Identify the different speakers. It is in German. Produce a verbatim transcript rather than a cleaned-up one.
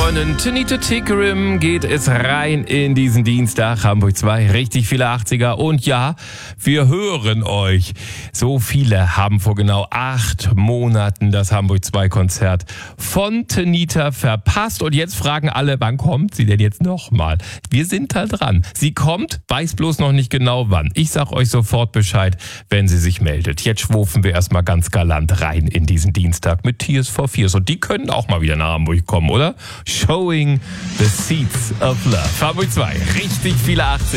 Speaker 1: Freundin Tanita Tikaram geht es rein in diesen Dienstag. Hamburg zwei, richtig viele achtziger. Und ja, wir hören euch. So viele haben vor genau acht Monaten das Hamburg zwei Konzert von Tanita verpasst. Und jetzt fragen alle, wann kommt sie denn jetzt nochmal? Wir sind da dran. Sie kommt, weiß bloß noch nicht genau wann. Ich sag euch sofort Bescheid, wenn sie sich meldet. Jetzt schwufen wir erstmal ganz galant rein in diesen Dienstag mit Tears for Fears. Und die können auch mal wieder nach Hamburg kommen, oder? Showing the Seeds of Love. Hamburg zwei, richtig viele achtziger.